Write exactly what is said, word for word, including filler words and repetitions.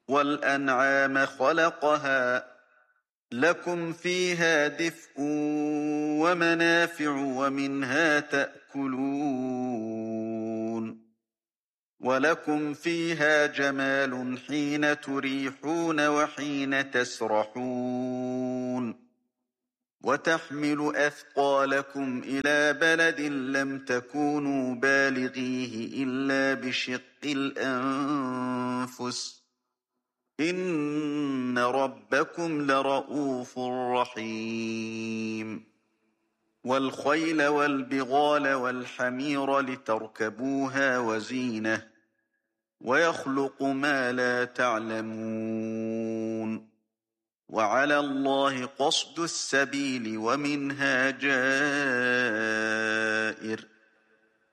وَالْأَنْعَامَ خَلَقَهَا لَكُمْ فِيهَا دِفْءٌ وَمَنَافِعُ وَمِنْهَا تَأْكُلُونَ وَلَكُمْ فِيهَا جَمَالٌ حِينَ تُرِيحُونَ وَحِينَ تَسْرَحُونَ وَتَحْمِلُ أَثْقَالَكُمْ إِلَىٰ بَلَدٍ لَّمْ تَكُونُوا بَالِغِيهِ إِلَّا بِشِقِّ الْأَنفُسِ ۚ إِنَّ رَبَّكُمْ لَرَءُوفٌ رَّحِيمٌ وَالْخَيْلَ وَالْبِغَالَ وَالْحَمِيرَ لِتَرْكَبُوهَا وَزِينَةً ۚ وَيَخْلُقُ مَا لَا تَعْلَمُونَ وَعَلَى اللَّهِ قَصْدُ السَّبِيلِ وَمِنْهَا جَائِرٌ